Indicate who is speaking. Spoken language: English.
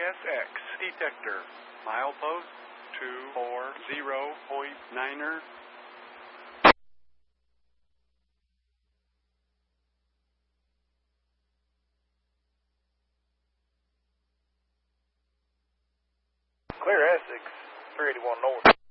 Speaker 1: KSX detector. Milepost 240.9er.
Speaker 2: Clear Essex, 381 North.